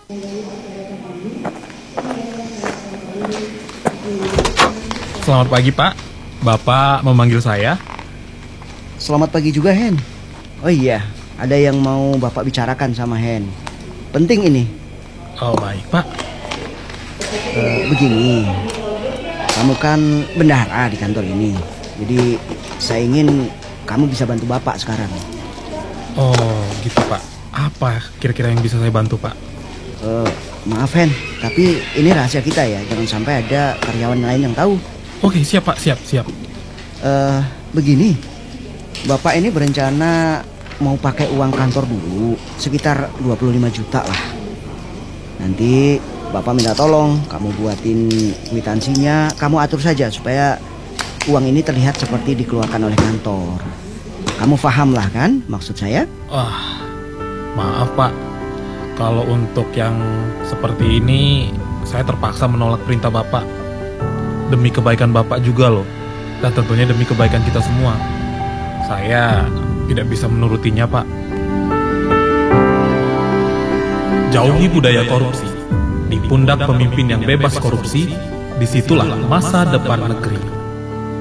Selamat pagi, Pak. Bapak memanggil saya. Selamat pagi juga, Hen. Oh iya, ada yang mau Bapak bicarakan sama Hen. Penting ini. Oh, baik, Pak. Begini, kamu kan bendahara di kantor ini. Jadi saya ingin kamu bisa bantu Bapak sekarang. Oh, gitu, Pak. Apa kira-kira yang bisa saya bantu, Pak? Maaf, Hen, tapi ini rahasia kita ya. Jangan sampai ada karyawan lain yang tahu. Oke, siap, Pak. Siap. Begini, Bapak ini berencana mau pakai uang kantor dulu, sekitar 25 juta lah. Nanti Bapak minta tolong, kamu buatin kwitansinya, kamu atur saja supaya uang ini terlihat seperti dikeluarkan oleh kantor. Kamu paham lah kan maksud saya? Maaf, Pak. Kalau untuk yang seperti ini, saya terpaksa menolak perintah Bapak. Demi kebaikan Bapak juga loh. Dan tentunya demi kebaikan kita semua. Saya tidak bisa menurutinya, Pak. Jauhi budaya korupsi. Di pundak pemimpin yang bebas korupsi, disitulah masa depan negeri.